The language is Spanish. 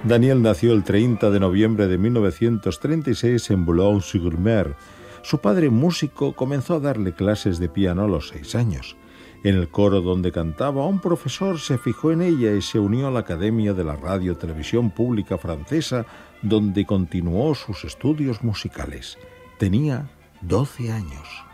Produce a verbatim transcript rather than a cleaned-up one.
Daniel nació el treinta de noviembre de mil novecientos treinta y seis en Boulogne-sur-Mer. Su padre, músico, comenzó a darle clases de piano a los seis años. En el coro donde cantaba, un profesor se fijó en ella y se unió a la Academia de la Radio-Televisión Pública Francesa, donde continuó sus estudios musicales. Tenía doce años.